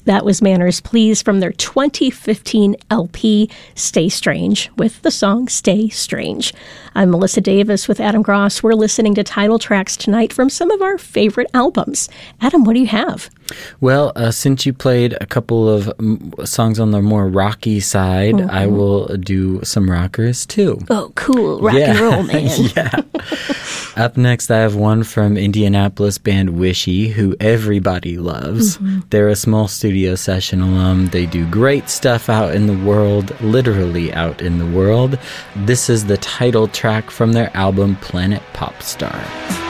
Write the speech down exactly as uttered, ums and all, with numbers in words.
That was Manners Please from their twenty fifteen L P, Stay Strange, with the song Stay Strange. I'm Melissa Davis with Adam Gross. We're listening to title tracks tonight from some of our favorite albums. Adam, what do you have? Well, uh, since you played a couple of m- songs on the more rocky side, mm-hmm. I will do some rockers too. Oh, cool. Rock yeah. and roll, man. yeah. Up next, I have one from Indianapolis band Wishy, who everybody loves. Mm-hmm. They're a small studio session alum. They do great stuff out in the world, literally out in the world. This is the title track from their album Planet Popstar.